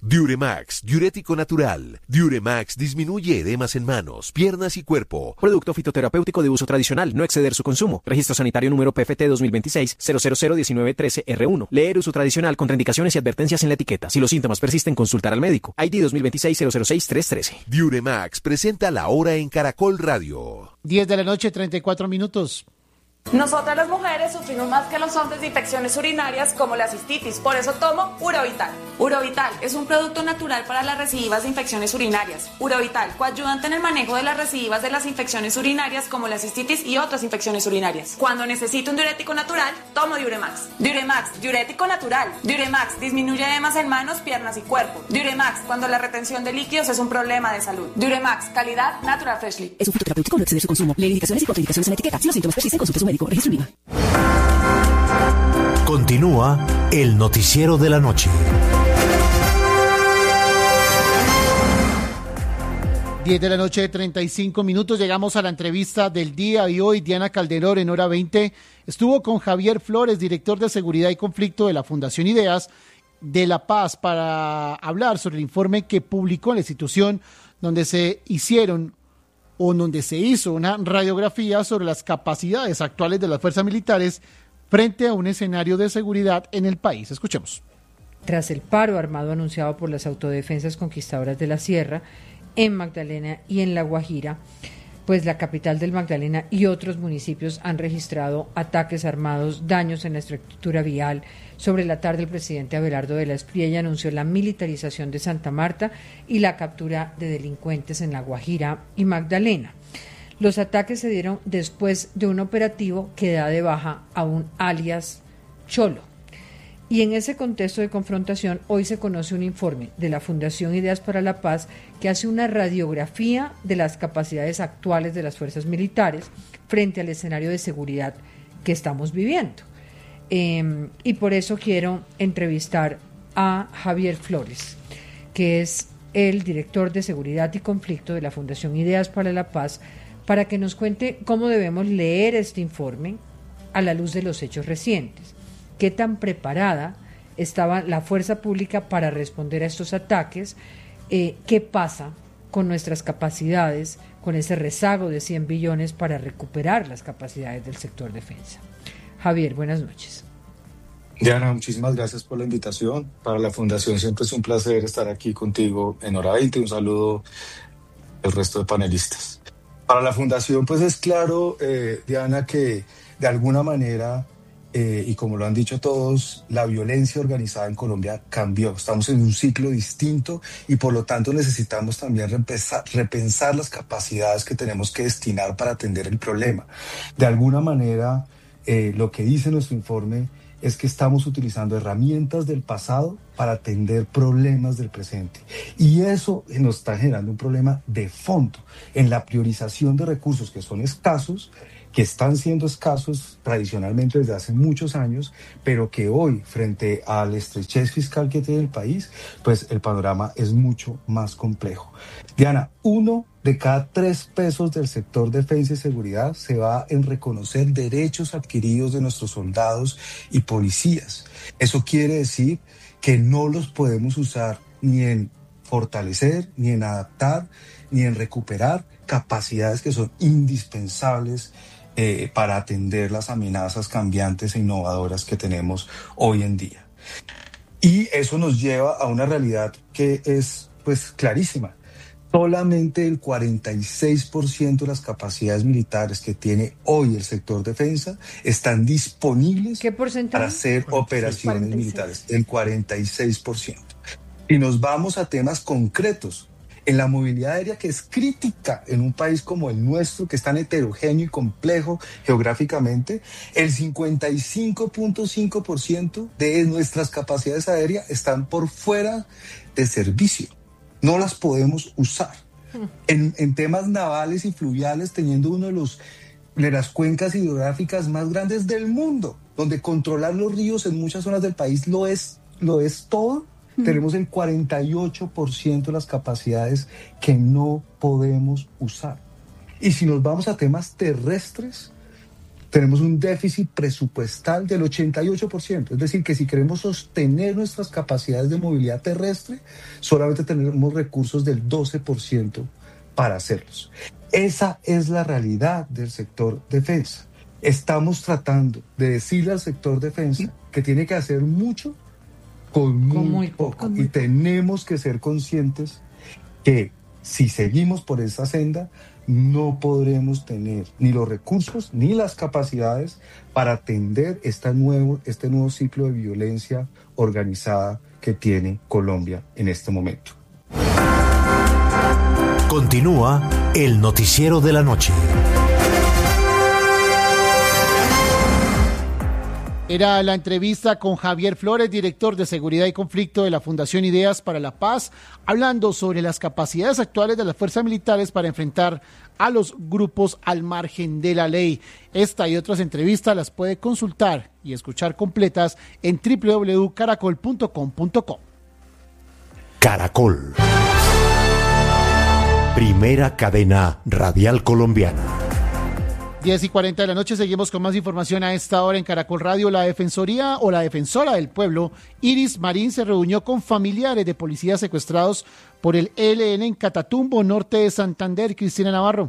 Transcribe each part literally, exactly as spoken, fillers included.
Diuremax, diurético natural. Diuremax disminuye edemas en manos, piernas y cuerpo. Producto fitoterapéutico de uso tradicional, no exceder su consumo. Registro sanitario número P F T dos mil veintiséis cero cero cero diecinueve trece R uno. Leer uso tradicional, contraindicaciones y advertencias en la etiqueta. Si los síntomas persisten, consultar al médico. I D dos mil veintiséis cero cero seis tres trece. Diuremax presenta la hora en Caracol Radio. diez de la noche, treinta y cuatro minutos. Nosotras las mujeres sufrimos más que los hombres de infecciones urinarias como la cistitis, por eso tomo Urovital. Urovital es un producto natural para las recidivas de infecciones urinarias. Urovital, coayudante en el manejo de las recidivas de las infecciones urinarias como la cistitis y otras infecciones urinarias. Cuando necesito un diurético natural, tomo Diuremax. Diuremax, diurético natural. Diuremax disminuye edemas en manos, piernas y cuerpo. Diuremax, cuando la retención de líquidos es un problema de salud. Diuremax, calidad Natural Freshly. Es un fitoterapéutico, no exceder su consumo. Lee indicaciones y contraindicaciones en la etiqueta. Si los síntomas persisten, consulte a su médico. Registro en I V A. Continúa el noticiero de la noche. diez de la noche, treinta y cinco minutos. Llegamos a la entrevista del día y hoy Diana Calderón en Hora veinte estuvo con Javier Flores, director de Seguridad y Conflicto de la Fundación Ideas de La Paz, para hablar sobre el informe que publicó en la institución donde se hicieron o donde se hizo una radiografía sobre las capacidades actuales de las fuerzas militares frente a un escenario de seguridad en el país. Escuchemos. Tras el paro armado anunciado por las autodefensas conquistadoras de la Sierra, en Magdalena y en La Guajira, pues la capital del Magdalena y otros municipios han registrado ataques armados, daños en la estructura vial. Sobre la tarde, el presidente Abelardo de la Espriella anunció la militarización de Santa Marta y la captura de delincuentes en La Guajira y Magdalena. Los ataques se dieron después de un operativo que da de baja a un alias Cholo. Y en ese contexto de confrontación, hoy se conoce un informe de la Fundación Ideas para la Paz que hace una radiografía de las capacidades actuales de las fuerzas militares frente al escenario de seguridad que estamos viviendo. Eh, y por eso quiero entrevistar a Javier Flores, que es el director de Seguridad y Conflicto de la Fundación Ideas para la Paz, para que nos cuente cómo debemos leer este informe a la luz de los hechos recientes. ¿Qué tan preparada estaba la fuerza pública para responder a estos ataques? Eh, ¿Qué pasa con nuestras capacidades, con ese rezago de cien billones para recuperar las capacidades del sector defensa? Javier, buenas noches. Diana, muchísimas gracias por la invitación. Para la Fundación siempre es un placer estar aquí contigo en Hora veinte. Un saludo al resto de panelistas. Para la Fundación, pues es claro, eh, Diana, que de alguna manera... Eh, y como lo han dicho todos, la violencia organizada en Colombia cambió. Estamos en un ciclo distinto y por lo tanto necesitamos también repensar, repensar las capacidades que tenemos que destinar para atender el problema. De alguna manera, eh, lo que dice nuestro informe es que estamos utilizando herramientas del pasado para atender problemas del presente. Y eso nos está generando un problema de fondo en la priorización de recursos que son escasos, que están siendo escasos tradicionalmente desde hace muchos años, pero que hoy, frente a la estrechez fiscal que tiene el país, pues el panorama es mucho más complejo. Diana, uno de cada tres pesos del sector defensa y seguridad se va en reconocer derechos adquiridos de nuestros soldados y policías. Eso quiere decir que no los podemos usar ni en fortalecer, ni en adaptar, ni en recuperar capacidades que son indispensables Eh, para atender las amenazas cambiantes e innovadoras que tenemos hoy en día. Y eso nos lleva a una realidad que es pues clarísima. Solamente el cuarenta y seis por ciento de las capacidades militares que tiene hoy el sector defensa están disponibles para hacer operaciones cuarenta y seis militares. El cuarenta y seis por ciento. Y nos vamos a temas concretos. En la movilidad aérea, que es crítica en un país como el nuestro, que es tan heterogéneo y complejo geográficamente, el cincuenta y cinco punto cinco por ciento de nuestras capacidades aéreas están por fuera de servicio. No las podemos usar. En, en temas navales y fluviales, teniendo uno de los de las cuencas hidrográficas más grandes del mundo, donde controlar los ríos en muchas zonas del país lo es, lo es todo. Mm. Tenemos el cuarenta y ocho por ciento de las capacidades que no podemos usar. Y si nos vamos a temas terrestres, tenemos un déficit presupuestal del ochenta y ocho por ciento. Es decir, que si queremos sostener nuestras capacidades de movilidad terrestre, solamente tenemos recursos del doce por ciento para hacerlos. Esa es la realidad del sector defensa. Estamos tratando de decirle al sector defensa que tiene que hacer mucho con muy, con muy poco. Con muy y tenemos que ser conscientes que si seguimos por esa senda, no podremos tener ni los recursos ni las capacidades para atender este nuevo, este nuevo ciclo de violencia organizada que tiene Colombia en este momento. Continúa el noticiero de la noche. Era la entrevista con Javier Flores, director de Seguridad y Conflicto de la Fundación Ideas para la Paz, hablando sobre las capacidades actuales de las fuerzas militares para enfrentar a los grupos al margen de la ley. Esta y otras entrevistas las puede consultar y escuchar completas en doble u doble u doble u punto caracol punto com punto co. Caracol. Primera cadena radial colombiana. diez y cuarenta de la noche, seguimos con más información a esta hora en Caracol Radio. La Defensoría o la Defensora del Pueblo, Iris Marín, se reunió con familiares de policías secuestrados por el E L N en Catatumbo, norte de Santander. Cristina Navarro.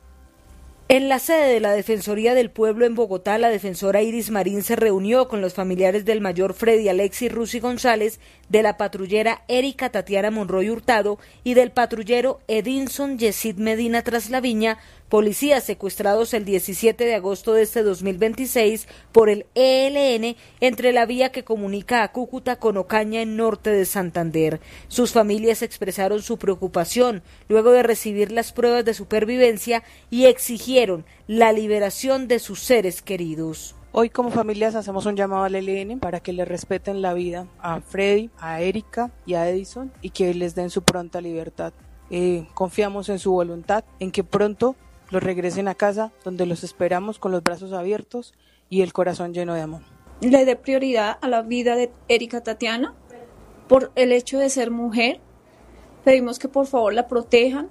En la sede de la Defensoría del Pueblo en Bogotá, la defensora Iris Marín se reunió con los familiares del mayor Freddy Alexis Rusi González, de la patrullera Erika Tatiana Monroy Hurtado y del patrullero Edinson Yesid Medina Traslaviña, policías secuestrados el diecisiete de agosto de este dos mil veintiséis por el E L N entre la vía que comunica a Cúcuta con Ocaña en norte de Santander. Sus familias expresaron su preocupación luego de recibir las pruebas de supervivencia y exigieron la liberación de sus seres queridos. Hoy como familias hacemos un llamado al E L N para que le respeten la vida a Freddy, a Erika y a Edison y que les den su pronta libertad. Eh, confiamos en su voluntad, en que pronto los regresen a casa, donde los esperamos con los brazos abiertos y el corazón lleno de amor. Le dé prioridad a la vida de Erika Tatiana por el hecho de ser mujer. Pedimos que por favor la protejan,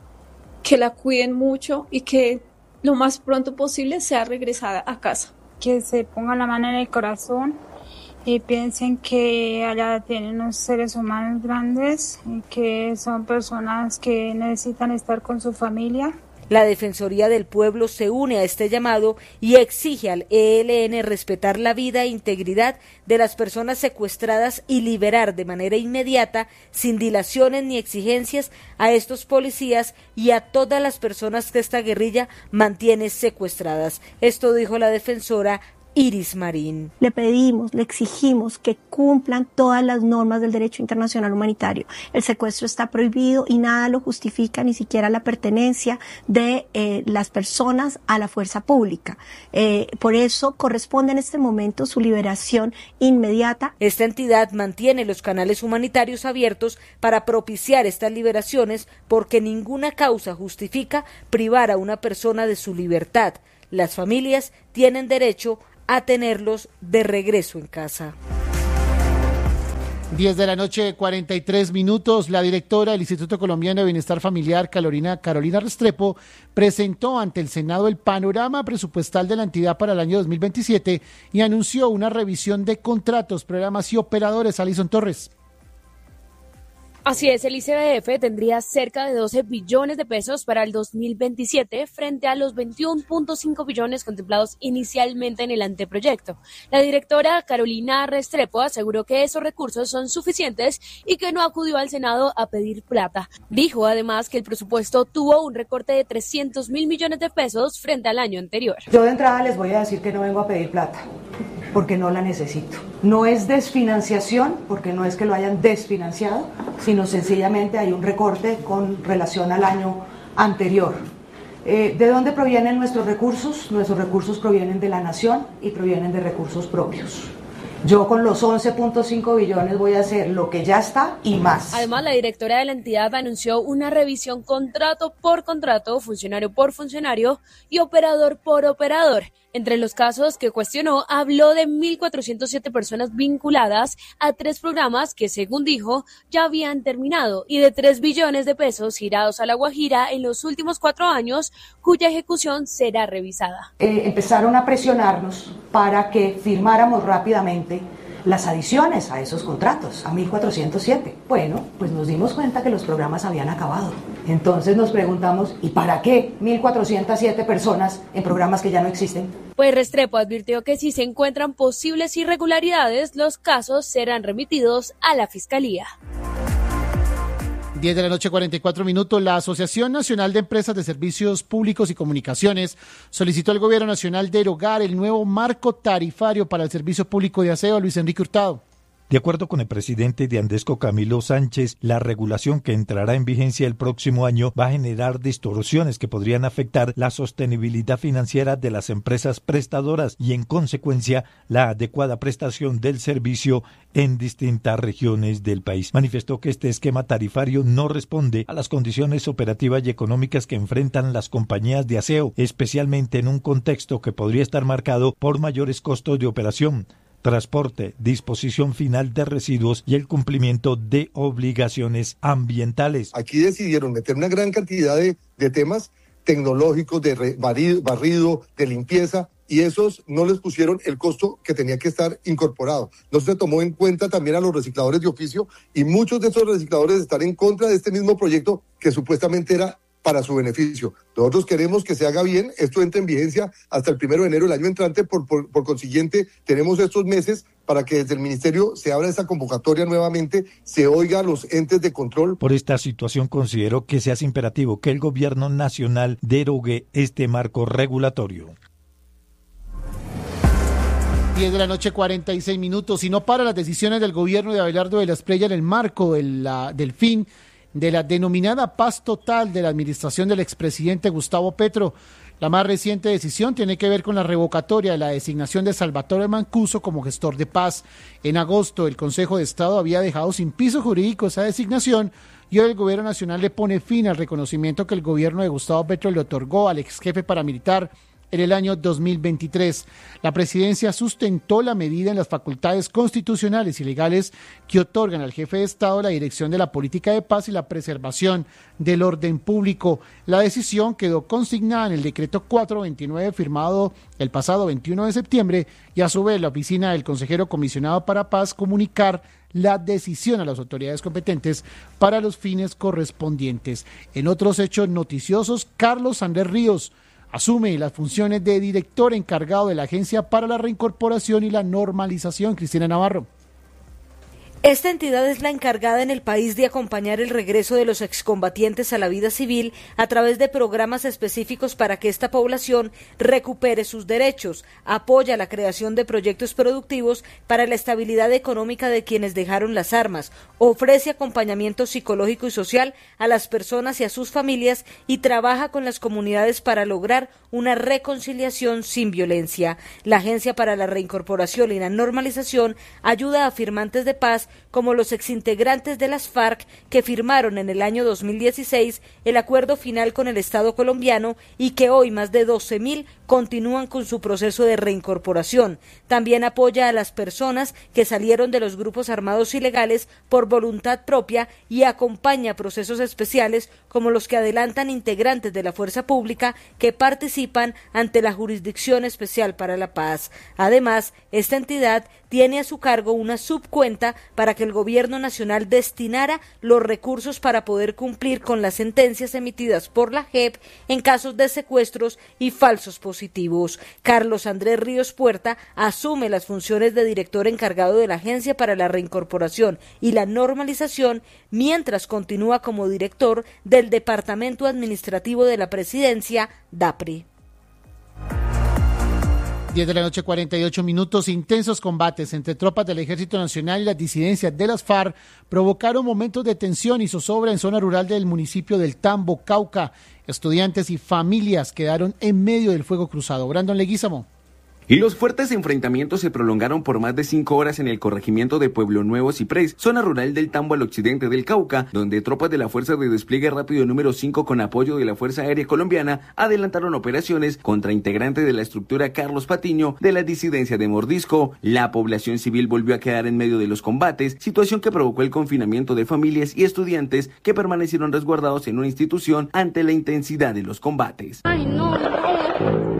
que la cuiden mucho y que lo más pronto posible sea regresada a casa. Que se pongan la mano en el corazón y piensen que allá tienen unos seres humanos grandes y que son personas que necesitan estar con su familia. La Defensoría del Pueblo se une a este llamado y exige al E L N respetar la vida e integridad de las personas secuestradas y liberar de manera inmediata, sin dilaciones ni exigencias, a estos policías y a todas las personas que esta guerrilla mantiene secuestradas. Esto dijo la defensora Iris Marín. Le pedimos, le exigimos que cumplan todas las normas del derecho internacional humanitario. El secuestro está prohibido y nada lo justifica, ni siquiera la pertenencia de eh, las personas a la fuerza pública. Eh, por eso corresponde en este momento su liberación inmediata. Esta entidad mantiene los canales humanitarios abiertos para propiciar estas liberaciones porque ninguna causa justifica privar a una persona de su libertad. Las familias tienen derecho a tenerlos de regreso en casa. diez de la noche, cuarenta y tres minutos. La directora del Instituto Colombiano de Bienestar Familiar, Carolina, Carolina Restrepo, presentó ante el Senado el panorama presupuestal de la entidad para el año dos mil veintisiete y anunció una revisión de contratos, programas y operadores. Alison Torres. Así es, el I C B F tendría cerca de doce billones de pesos para el dos mil veintisiete frente a los veintiuno punto cinco billones contemplados inicialmente en el anteproyecto. La directora Carolina Restrepo aseguró que esos recursos son suficientes y que no acudió al Senado a pedir plata. Dijo además que el presupuesto tuvo un recorte de trescientos mil millones de pesos frente al año anterior. Yo de entrada les voy a decir que no vengo a pedir plata, porque no la necesito. No es desfinanciación, porque no es que lo hayan desfinanciado, sino sencillamente hay un recorte con relación al año anterior. Eh, ¿De dónde provienen nuestros recursos? Nuestros recursos provienen de la nación y provienen de recursos propios. Yo con los once punto cinco billones voy a hacer lo que ya está y más. Además, la directora de la entidad anunció una revisión contrato por contrato, funcionario por funcionario y operador por operador. Entre los casos que cuestionó, habló de mil cuatrocientas siete personas vinculadas a tres programas que, según dijo, ya habían terminado y de tres billones de pesos girados a La Guajira en los últimos cuatro años, cuya ejecución será revisada. Eh, empezaron a presionarnos para que firmáramos rápidamente las adiciones a esos contratos, a mil cuatrocientos siete. Bueno, pues nos dimos cuenta que los programas habían acabado. Entonces nos preguntamos, ¿y para qué mil cuatrocientas siete personas en programas que ya no existen? Pues Restrepo advirtió que si se encuentran posibles irregularidades, los casos serán remitidos a la Fiscalía. diez de la noche, cuarenta y cuatro minutos. La Asociación Nacional de Empresas de Servicios Públicos y Comunicaciones solicitó al Gobierno Nacional derogar el nuevo marco tarifario para el servicio público de aseo. Luis Enrique Hurtado. De acuerdo con el presidente de Andesco, Camilo Sánchez, la regulación que entrará en vigencia el próximo año va a generar distorsiones que podrían afectar la sostenibilidad financiera de las empresas prestadoras y, en consecuencia, la adecuada prestación del servicio en distintas regiones del país. Manifestó que este esquema tarifario no responde a las condiciones operativas y económicas que enfrentan las compañías de aseo, especialmente en un contexto que podría estar marcado por mayores costos de operación, transporte, disposición final de residuos y el cumplimiento de obligaciones ambientales. Aquí decidieron meter una gran cantidad de, de temas tecnológicos, de re, barrido, barrido, de limpieza, y esos no les pusieron el costo que tenía que estar incorporado. No se tomó en cuenta también a los recicladores de oficio, y muchos de esos recicladores están en contra de este mismo proyecto que supuestamente era para su beneficio. Nosotros queremos que se haga bien, esto entre en vigencia hasta el primero de enero del año entrante, por, por, por consiguiente tenemos estos meses para que desde el Ministerio se abra esa convocatoria nuevamente, se oiga a los entes de control. Por esta situación considero que se hace imperativo que el Gobierno Nacional derogue este marco regulatorio. diez de la noche, cuarenta y seis minutos. Y no para las decisiones del gobierno de Abelardo de la Espriella en el marco de la, del fin de la denominada paz total de la administración del expresidente Gustavo Petro. La más reciente decisión tiene que ver con la revocatoria de la designación de Salvatore Mancuso como gestor de paz. En agosto, el Consejo de Estado había dejado sin piso jurídico esa designación y hoy el Gobierno Nacional le pone fin al reconocimiento que el gobierno de Gustavo Petro le otorgó al ex jefe paramilitar en el año dos mil veintitrés. La presidencia sustentó la medida en las facultades constitucionales y legales que otorgan al jefe de Estado la dirección de la política de paz y la preservación del orden público. La decisión quedó consignada en el decreto cuatrocientos veintinueve firmado el pasado veintiuno de septiembre y a su vez la oficina del consejero comisionado para paz comunicar la decisión a las autoridades competentes para los fines correspondientes. En otros hechos noticiosos, Carlos Andrés Ríos asume las funciones de director encargado de la Agencia para la Reincorporación y la Normalización. Cristina Navarro. Esta entidad es la encargada en el país de acompañar el regreso de los excombatientes a la vida civil a través de programas específicos para que esta población recupere sus derechos, apoya la creación de proyectos productivos para la estabilidad económica de quienes dejaron las armas, ofrece acompañamiento psicológico y social a las personas y a sus familias y trabaja con las comunidades para lograr una reconciliación sin violencia. La Agencia para la Reincorporación y la Normalización ayuda a firmantes de paz como los exintegrantes de las FARC que firmaron en el año dos mil dieciséis el acuerdo final con el Estado colombiano y que hoy más de doce mil continúan con su proceso de reincorporación. También apoya a las personas que salieron de los grupos armados ilegales por voluntad propia y acompaña procesos especiales como los que adelantan integrantes de la fuerza pública que participan ante la Jurisdicción Especial para la Paz. Además, esta entidad tiene a su cargo una subcuenta para que el gobierno nacional destinara los recursos para poder cumplir con las sentencias emitidas por la J E P en casos de secuestros y falsos positivos. Carlos Andrés Ríos Puerta asume las funciones de director encargado de la Agencia para la Reincorporación y la Normalización, mientras continúa como director del Departamento Administrativo de la Presidencia, DAPRI. diez de la noche, cuarenta y ocho minutos. Intensos combates entre tropas del Ejército Nacional y las disidencias de las FARC provocaron momentos de tensión y zozobra en zona rural del municipio del Tambo, Cauca. Estudiantes y familias quedaron en medio del fuego cruzado. Brandon Leguízamo. Y los fuertes enfrentamientos se prolongaron por más de cinco horas en el corregimiento de Pueblo Nuevo Ciprés, zona rural del Tambo al occidente del Cauca, donde tropas de la Fuerza de Despliegue Rápido número cinco con apoyo de la Fuerza Aérea Colombiana adelantaron operaciones contra integrantes de la estructura Carlos Patiño de la disidencia de Mordisco. La población civil volvió a quedar en medio de los combates, situación que provocó el confinamiento de familias y estudiantes que permanecieron resguardados en una institución ante la intensidad de los combates. Ay, no, no.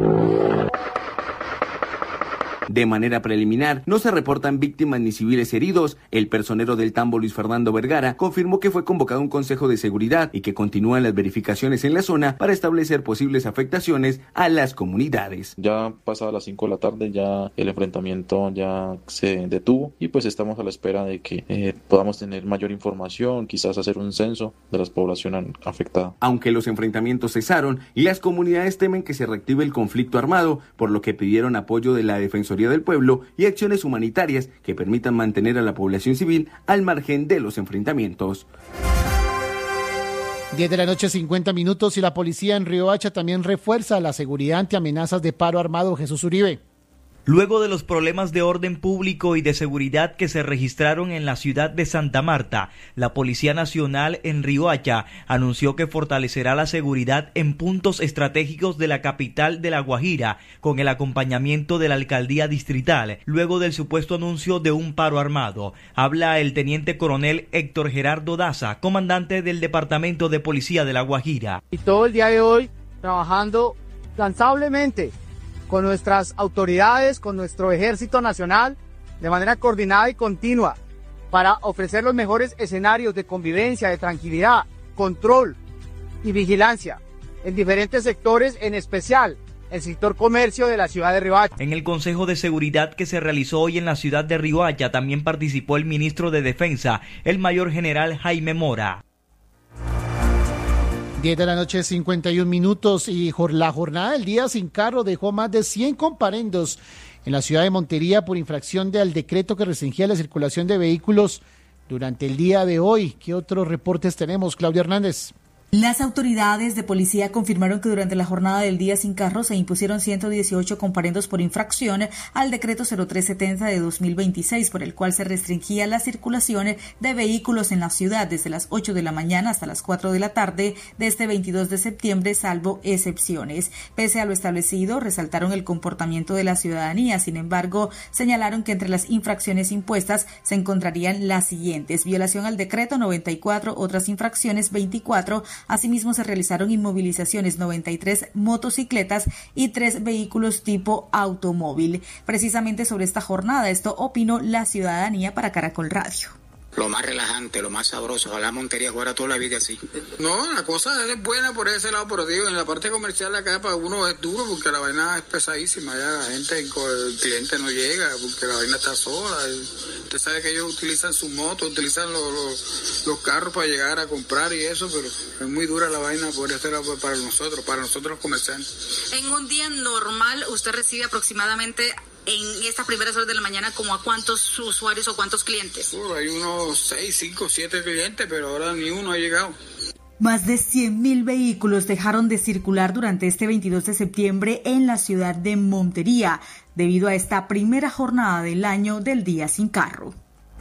De manera preliminar, no se reportan víctimas ni civiles heridos. El personero del Tambo, Luis Fernando Vergara, confirmó que fue convocado un consejo de seguridad y que continúan las verificaciones en la zona para establecer posibles afectaciones a las comunidades. Ya pasadas las cinco de la tarde, ya el enfrentamiento ya se detuvo y pues estamos a la espera de que eh, podamos tener mayor información, quizás hacer un censo de la población afectada. Aunque los enfrentamientos cesaron, las comunidades temen que se reactive el conflicto armado, por lo que pidieron apoyo de la Defensoría del Pueblo y acciones humanitarias que permitan mantener a la población civil al margen de los enfrentamientos. diez de la noche, cincuenta minutos, y la policía en Riohacha también refuerza la seguridad ante amenazas de paro armado. Jesús Uribe. Luego de los problemas de orden público y de seguridad que se registraron en la ciudad de Santa Marta, la Policía Nacional en Riohacha anunció que fortalecerá la seguridad en puntos estratégicos de la capital de La Guajira con el acompañamiento de la alcaldía distrital, luego del supuesto anuncio de un paro armado. Habla el teniente coronel Héctor Gerardo Daza, comandante del Departamento de Policía de La Guajira. Y todo el día de hoy trabajando cansablemente con nuestras autoridades, con nuestro Ejército Nacional, de manera coordinada y continua, para ofrecer los mejores escenarios de convivencia, de tranquilidad, control y vigilancia en diferentes sectores, en especial el sector comercio de la ciudad de Riohacha. En el Consejo de Seguridad que se realizó hoy en la ciudad de Riohacha también participó el ministro de Defensa, el mayor general Jaime Mora. diez de la noche, cincuenta y un minutos, y la jornada del día sin carro dejó más de cien comparendos en la ciudad de Montería por infracción del decreto que restringía la circulación de vehículos durante el día de hoy. ¿Qué otros reportes tenemos, Claudia Hernández? Las autoridades de policía confirmaron que durante la jornada del día sin carro se impusieron ciento dieciocho comparendos por infracción al decreto cero tres setenta de dos mil veintiséis, por el cual se restringía la circulación de vehículos en la ciudad desde las ocho de la mañana hasta las cuatro de la tarde de este veintidós de septiembre, salvo excepciones. Pese a lo establecido, resaltaron el comportamiento de la ciudadanía. Sin embargo, señalaron que entre las infracciones impuestas se encontrarían las siguientes: violación al decreto noventa y cuatro, otras infracciones veinticuatro. Asimismo, se realizaron inmovilizaciones noventa y tres motocicletas y tres vehículos tipo automóvil. Precisamente sobre esta jornada, esto opinó la ciudadanía para Caracol Radio. Lo más relajante, lo más sabroso. Ojalá Montería fuera toda la vida así. No, la cosa es buena por ese lado, pero digo, en la parte comercial acá para uno es duro porque la vaina es pesadísima. Ya la gente, el cliente no llega porque la vaina está sola. Usted sabe que ellos utilizan sus motos, utilizan los, los, los carros para llegar a comprar y eso, pero es muy dura la vaina por ese lado para nosotros, para nosotros los comerciantes. En un día normal, usted recibe aproximadamente en estas primeras horas de la mañana, ¿como a cuántos usuarios o cuántos clientes? Uh, hay unos seis, cinco, siete clientes, pero ahora ni uno ha llegado. Más de cien mil vehículos dejaron de circular durante este veintidós de septiembre en la ciudad de Montería, debido a esta primera jornada del año del día sin carro.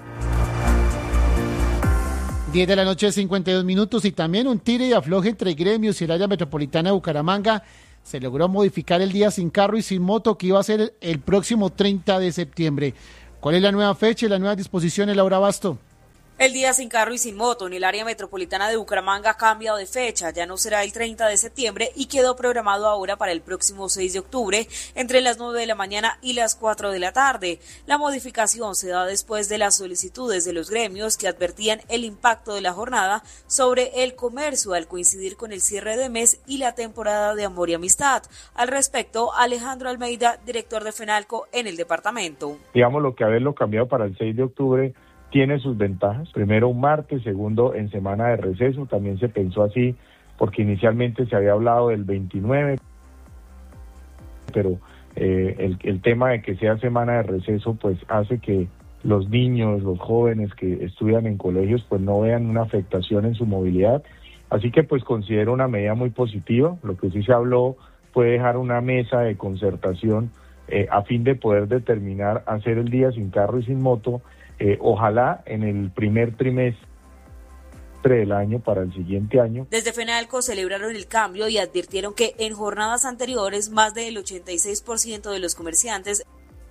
diez de la noche, cincuenta y dos minutos, y también un tire y afloje entre gremios y el área metropolitana de Bucaramanga. Se logró modificar el día sin carro y sin moto, que iba a ser el, el próximo treinta de septiembre. ¿Cuál es la nueva fecha y la nueva disposición, Laura Basto? El día sin carro y sin moto en el área metropolitana de Bucaramanga ha cambiado de fecha, ya no será el treinta de septiembre y quedó programado ahora para el próximo seis de octubre entre las nueve de la mañana y las cuatro de la tarde. La modificación se da después de las solicitudes de los gremios que advertían el impacto de la jornada sobre el comercio al coincidir con el cierre de mes y la temporada de amor y amistad. Al respecto, Alejandro Almeida, director de FENALCO en el departamento. Digamos, lo que haberlo cambiado para el seis de octubre tiene sus ventajas. Primero, un martes; segundo, en semana de receso. También se pensó así porque inicialmente se había hablado del veintinueve, pero eh, el, el tema de que sea semana de receso pues hace que los niños, los jóvenes que estudian en colegios pues no vean una afectación en su movilidad. Así que pues considero una medida muy positiva. Lo que sí se habló fue dejar una mesa de concertación eh, a fin de poder determinar hacer el día sin carro y sin moto, eh, ojalá en el primer trimestre del año para el siguiente año. Desde FENALCO celebraron el cambio y advirtieron que en jornadas anteriores más del ochenta y seis por ciento de los comerciantes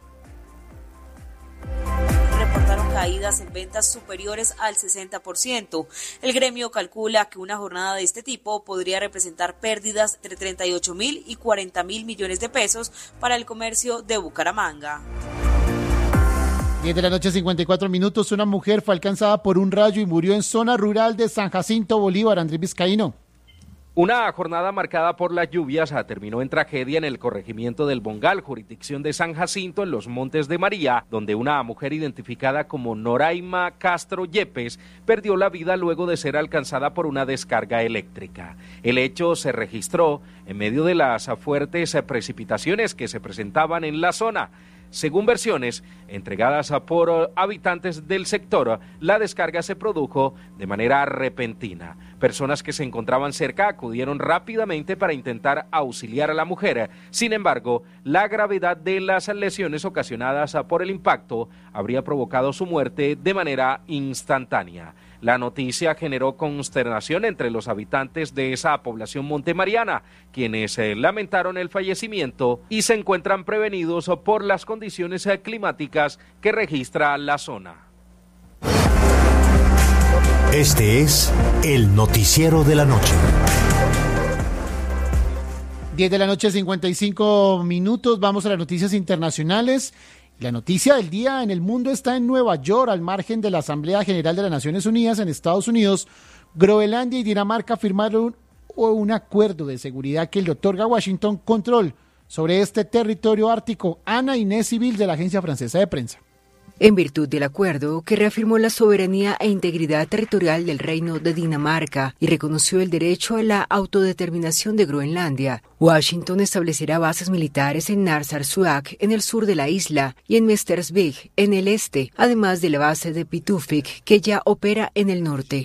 reportaron caídas en ventas superiores al sesenta por ciento. El gremio calcula que una jornada de este tipo podría representar pérdidas entre treinta y ocho mil y cuarenta mil millones de pesos para el comercio de Bucaramanga. diez de la noche, cincuenta y cuatro minutos. Una mujer fue alcanzada por un rayo y murió en zona rural de San Jacinto Bolívar. Andrés Vizcaíno. Una jornada marcada por las lluvias terminó en tragedia en el corregimiento del Bongal, jurisdicción de San Jacinto, en los Montes de María, donde una mujer identificada como Noraima Castro Yepes perdió la vida luego de ser alcanzada por una descarga eléctrica. El hecho se registró en medio de las fuertes precipitaciones que se presentaban en la zona. Según versiones entregadas por habitantes del sector, la descarga se produjo de manera repentina. Personas que se encontraban cerca acudieron rápidamente para intentar auxiliar a la mujer. Sin embargo, la gravedad de las lesiones ocasionadas por el impacto habría provocado su muerte de manera instantánea. La noticia generó consternación entre los habitantes de esa población montemariana, quienes eh, lamentaron el fallecimiento y se encuentran prevenidos por las condiciones eh, climáticas que registra la zona. Este es el noticiero de la noche. diez de la noche, cincuenta y cinco minutos. Vamos a las noticias internacionales. La noticia del día en el mundo está en Nueva York, al margen de la Asamblea General de las Naciones Unidas en Estados Unidos. Groenlandia y Dinamarca firmaron un, un acuerdo de seguridad que le otorga a Washington control sobre este territorio ártico. Ana Inés Civil, de la Agencia Francesa de Prensa. En virtud del acuerdo, que reafirmó la soberanía e integridad territorial del Reino de Dinamarca y reconoció el derecho a la autodeterminación de Groenlandia, Washington establecerá bases militares en Narsarsuaq, en el sur de la isla, y en Mestersvig, en el este, además de la base de Pitufik, que ya opera en el norte.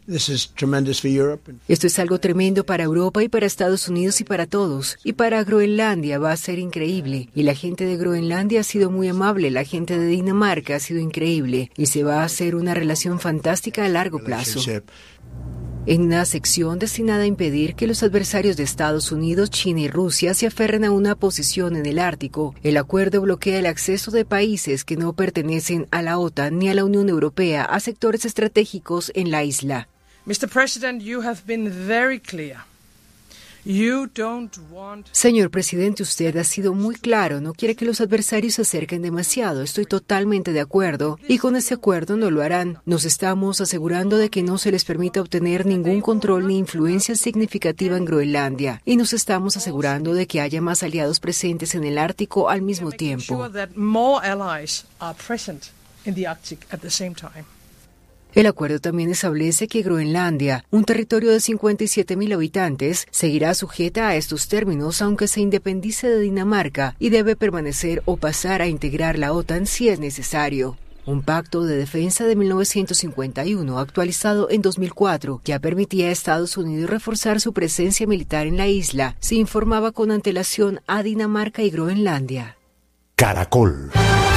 Esto es algo tremendo para Europa y para Estados Unidos y para todos. Y para Groenlandia va a ser increíble. Y la gente de Groenlandia ha sido muy amable, la gente de Dinamarca ha sido increíble. Y se va a hacer una relación fantástica a largo plazo. En una sección destinada a impedir que los adversarios de Estados Unidos, China y Rusia se aferren a una posición en el Ártico, el acuerdo bloquea el acceso de países que no pertenecen a la OTAN ni a la Unión Europea a sectores estratégicos en la isla. mister President, you have been very clear. You don't want... Señor presidente, usted ha sido muy claro, no quiere que los adversarios se acerquen demasiado. Estoy totalmente de acuerdo y con ese acuerdo no lo harán. Nos estamos asegurando de que no se les permita obtener ningún control ni influencia significativa en Groenlandia y nos estamos asegurando de que haya más aliados presentes en el Ártico al mismo tiempo. El acuerdo también establece que Groenlandia, un territorio de cincuenta y siete mil habitantes, seguirá sujeta a estos términos aunque se independice de Dinamarca y debe permanecer o pasar a integrar la OTAN si es necesario. Un pacto de defensa de mil novecientos cincuenta y uno, actualizado en dos mil cuatro, ya permitía a Estados Unidos reforzar su presencia militar en la isla, se informaba con antelación a Dinamarca y Groenlandia. Caracol.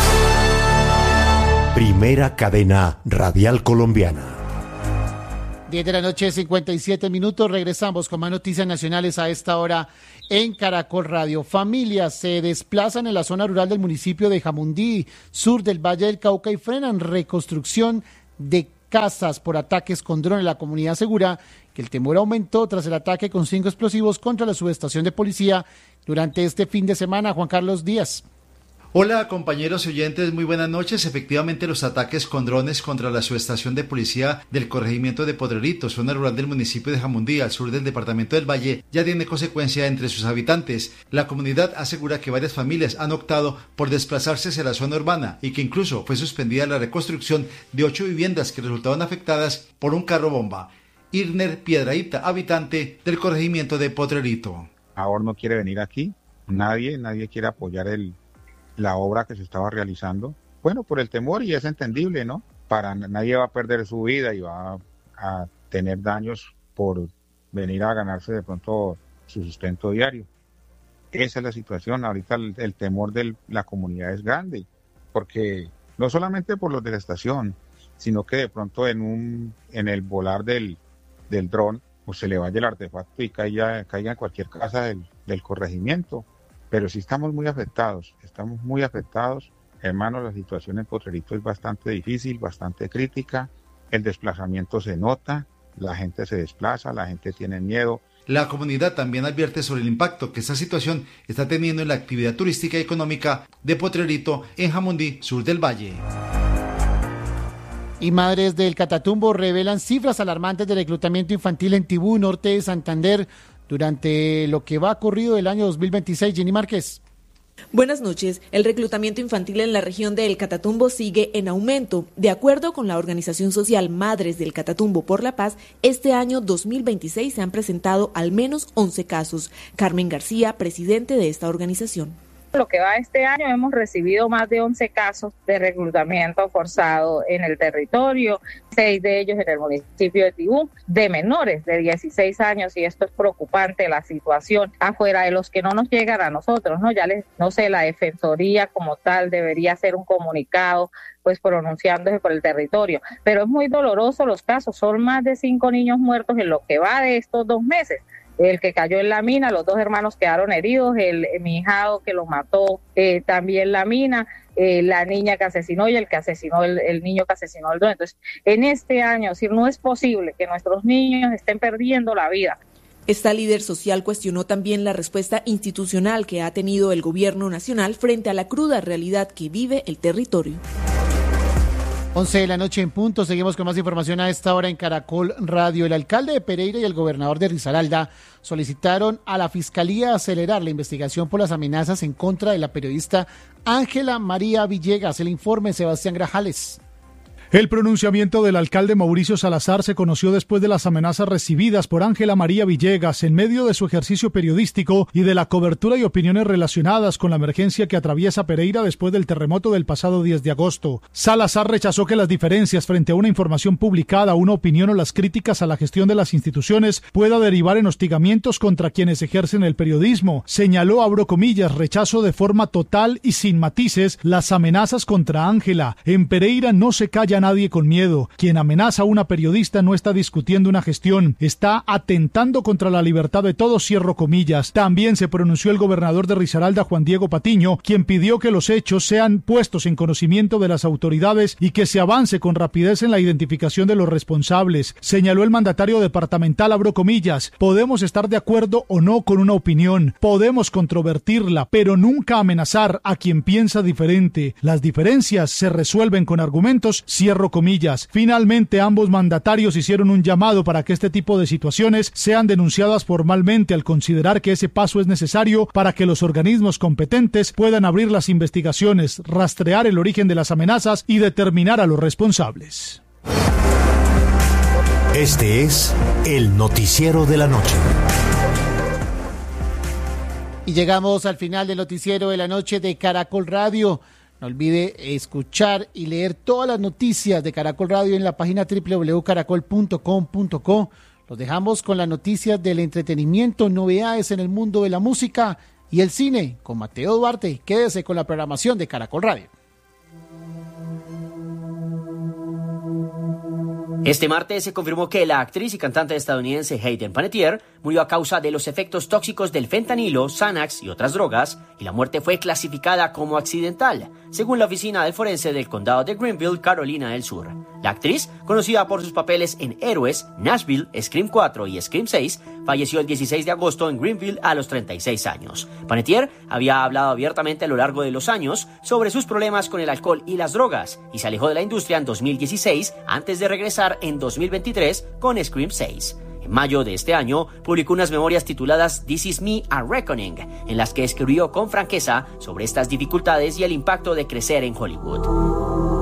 Primera cadena radial colombiana. diez de la noche, cincuenta y siete minutos. Regresamos con más noticias nacionales a esta hora en Caracol Radio. Familias se desplazan en la zona rural del municipio de Jamundí, sur del Valle del Cauca, y frenan reconstrucción de casas por ataques con drones. La comunidad asegura que el temor aumentó tras el ataque con cinco explosivos contra la subestación de policía durante este fin de semana. Juan Carlos Díaz. Hola compañeros y oyentes, muy buenas noches. Efectivamente, los ataques con drones contra la subestación de policía del corregimiento de Potrerito, zona rural del municipio de Jamundí, al sur del departamento del Valle, ya tiene consecuencia entre sus habitantes. La comunidad asegura que varias familias han optado por desplazarse hacia la zona urbana y que incluso fue suspendida la reconstrucción de ocho viviendas que resultaron afectadas por un carro bomba. Irner Piedrahita, habitante del corregimiento de Potrerito. Ahora no quiere venir aquí, nadie, nadie quiere apoyar el la obra que se estaba realizando, bueno, por el temor, y es entendible, ¿no? Para nadie va a perder su vida y va a tener daños por venir a ganarse de pronto su sustento diario. Esa es la situación. Ahorita el, el temor de la comunidad es grande, porque no solamente por los de la estación, sino que de pronto en un en el volar del, del dron, pues se le vaya el artefacto y caiga, caiga en cualquier casa del, del corregimiento. Pero sí estamos muy afectados, estamos muy afectados. Hermano, la situación en Potrerito es bastante difícil, bastante crítica. El desplazamiento se nota, la gente se desplaza, la gente tiene miedo. La comunidad también advierte sobre el impacto que esta situación está teniendo en la actividad turística y económica de Potrerito en Jamundí, sur del Valle. Y madres del Catatumbo revelan cifras alarmantes de reclutamiento infantil en Tibú, norte de Santander, durante lo que va ocurrido el año dos mil veintiséis. Jenny Márquez. Buenas noches. El reclutamiento infantil en la región del Catatumbo sigue en aumento. De acuerdo con la organización social Madres del Catatumbo por la Paz, este año dos mil veintiséis se han presentado al menos once casos. Carmen García, presidente de esta organización. Lo que va este año hemos recibido más de once casos de reclutamiento forzado en el territorio, seis de ellos en el municipio de Tibú, de menores de dieciséis años, y esto es preocupante, la situación afuera de los que no nos llegan a nosotros, ¿no? Ya les, no sé, la defensoría como tal debería hacer un comunicado pues pronunciándose por el territorio, pero es muy doloroso los casos, son más de cinco niños muertos en lo que va de estos dos meses. El que cayó en la mina, los dos hermanos quedaron heridos, el, mi hijado que lo mató, eh, también la mina, eh, la niña que asesinó y el que asesinó, el, el niño que asesinó el don. Entonces, en este año, si no es posible que nuestros niños estén perdiendo la vida. Esta líder social cuestionó también la respuesta institucional que ha tenido el gobierno nacional frente a la cruda realidad que vive el territorio. once de la noche en punto, seguimos con más información a esta hora en Caracol Radio. El alcalde de Pereira y el gobernador de Risaralda solicitaron a la Fiscalía acelerar la investigación por las amenazas en contra de la periodista Ángela María Villegas. El informe, Sebastián Grajales. El pronunciamiento del alcalde Mauricio Salazar se conoció después de las amenazas recibidas por Ángela María Villegas en medio de su ejercicio periodístico y de la cobertura y opiniones relacionadas con la emergencia que atraviesa Pereira después del terremoto del pasado diez de agosto. Salazar rechazó que las diferencias frente a una información publicada, una opinión o las críticas a la gestión de las instituciones pueda derivar en hostigamientos contra quienes ejercen el periodismo. Señaló, abro comillas, rechazo de forma total y sin matices las amenazas contra Ángela. En Pereira no se calla nadie con miedo. Quien amenaza a una periodista no está discutiendo una gestión, está atentando contra la libertad de todos, cierro comillas. También se pronunció el gobernador de Risaralda, Juan Diego Patiño, quien pidió que los hechos sean puestos en conocimiento de las autoridades y que se avance con rapidez en la identificación de los responsables. Señaló el mandatario departamental, abro comillas, podemos estar de acuerdo o no con una opinión, podemos controvertirla, pero nunca amenazar a quien piensa diferente. Las diferencias se resuelven con argumentos, cierro comillas. Finalmente, ambos mandatarios hicieron un llamado para que este tipo de situaciones sean denunciadas formalmente, al considerar que ese paso es necesario para que los organismos competentes puedan abrir las investigaciones, rastrear el origen de las amenazas y determinar a los responsables. Este es el noticiero de la noche. Y llegamos al final del noticiero de la noche de Caracol Radio. No olvide escuchar y leer todas las noticias de Caracol Radio en la página doble u doble u doble u punto caracol punto com punto co. Los dejamos con las noticias del entretenimiento, novedades en el mundo de la música y el cine con Mateo Duarte. Quédese con la programación de Caracol Radio. Este martes se confirmó que la actriz y cantante estadounidense Hayden Panettiere murió a causa de los efectos tóxicos del fentanilo, Xanax y otras drogas, y la muerte fue clasificada como accidental, según la oficina del forense del condado de Greenville, Carolina del Sur. La actriz, conocida por sus papeles en Héroes, Nashville, Scream cuatro y Scream seis, falleció el dieciséis de agosto en Greenville a los treinta y seis años. Panettiere había hablado abiertamente a lo largo de los años sobre sus problemas con el alcohol y las drogas, y se alejó de la industria en dos mil dieciséis antes de regresar en dos mil veintitrés con Scream seis. En mayo de este año publicó unas memorias tituladas This Is Me, A Reckoning, en las que escribió con franqueza sobre estas dificultades y el impacto de crecer en Hollywood.